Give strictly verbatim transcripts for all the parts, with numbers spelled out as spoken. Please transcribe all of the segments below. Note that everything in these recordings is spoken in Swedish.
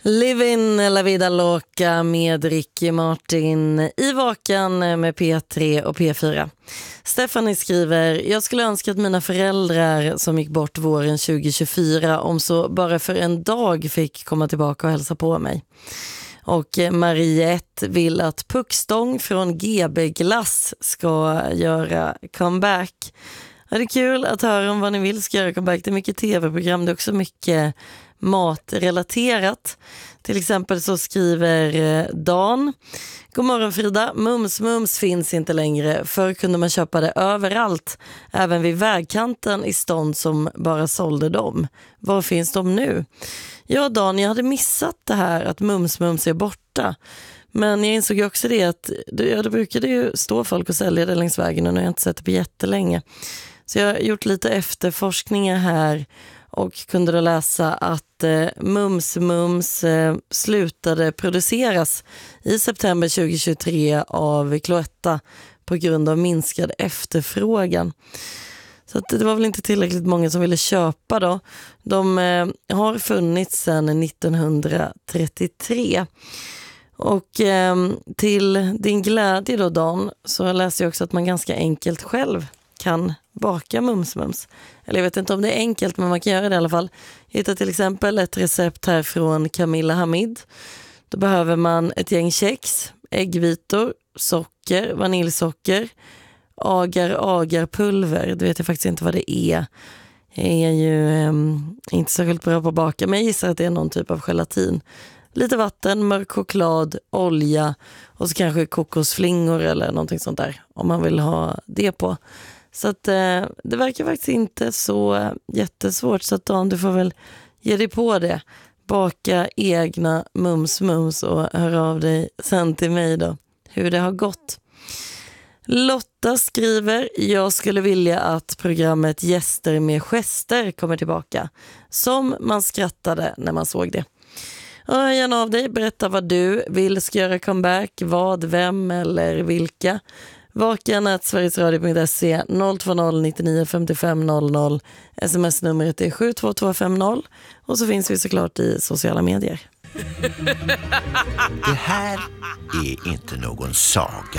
Livin La Vida Loca med Ricky Martin i Vakan med P tre och P fyra. Stephanie skriver: jag skulle önska att mina föräldrar som gick bort våren tjugo tjugofyra om så bara för en dag fick komma tillbaka och hälsa på mig. Och Mariette vill att Puckstång från G B Glass ska göra comeback. Ja, det är kul att höra om vad ni vill ska göra comeback. Det är mycket tv-program, det är också mycket matrelaterat. Till exempel så skriver Dan: god morgon Frida, Mums Mums finns inte längre. Förr kunde man köpa det överallt, även vid vägkanten i stånd som bara sålde dem. Var finns de nu? Ja Dan, jag hade missat det här att Mums Mums är borta. Men jag insåg ju också det att ja, det brukade ju stå folk och sälja det längs vägen och nu har jag inte sett det på jättelänge. Så jag har gjort lite efterforskningar här och kunde då läsa att eh, Mums Mums eh, slutade produceras i september tjugo tjugotre av Cloetta på grund av minskad efterfrågan. Så att det var väl inte tillräckligt många som ville köpa då. De eh, har funnits sedan nittonhundratrettiotre. Och eh, till din glädje då Dan, så läser jag också att man ganska enkelt själv kan baka Mums Mums. Eller jag vet inte om det är enkelt, men man kan göra det i alla fall. Jag hittar till exempel ett recept här från Camilla Hamid. Då behöver man ett gäng kex, äggvitor, socker, vaniljsocker, agar-agar-pulver. Det vet jag faktiskt inte vad det är. Jag är ju eh, inte särskilt bra på att baka, men jag gissar att det är någon typ av gelatin. Lite vatten, mörk choklad, olja och så kanske kokosflingor eller någonting sånt där om man vill ha det på. Så att eh, det verkar faktiskt inte så eh, jättesvårt, så att Dan, du får väl ge dig på det. Baka egna Mums Mums och höra av dig sen till mig då hur det har gått. Lotta skriver: jag skulle vilja att programmet Gäster med gester kommer tillbaka. Som man skrattade när man såg det. Ja, gärna av dig, berätta vad du vill ska göra comeback, vad, vem eller vilka. Vakan at sverigesradio punkt se, noll två noll nio nio fem fem noll noll. Sms-numret är sju två två fem noll. Och så finns vi såklart i sociala medier. Det här är inte någon saga.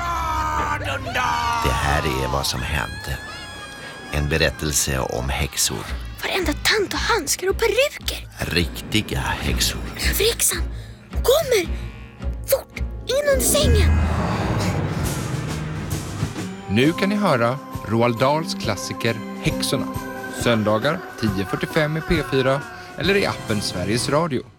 Det här är vad som hände. En berättelse om häxor. Varenda tant och handskar och peruker. Riktiga häxor. Överhäxan kommer! Fort! In under sängen! Nu kan ni höra Roald Dahls klassiker Häxorna. Söndagar tio fyrtiofem i P fyra eller i appen Sveriges Radio.